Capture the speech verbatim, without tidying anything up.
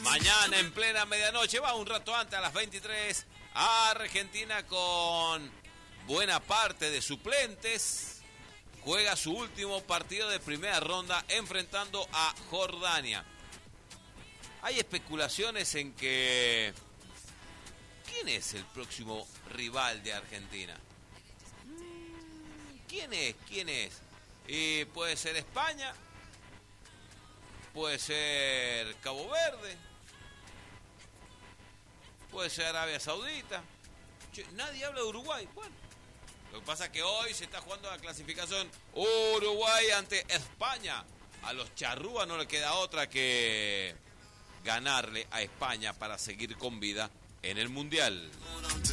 Mañana en plena medianoche, va un rato antes, a las veintitrés, Argentina con buena parte de suplentes juega su último partido de primera ronda enfrentando a Jordania. Hay especulaciones en que... ¿quién es el próximo rival de Argentina? ¿Quién es? ¿Quién es? Y puede ser España, puede ser Cabo Verde, puede ser Arabia Saudita. Che, nadie habla de Uruguay. Bueno, lo que pasa es que hoy se está jugando la clasificación Uruguay ante España. A los charrúas no le queda otra que ganarle a España para seguir con vida en el Mundial.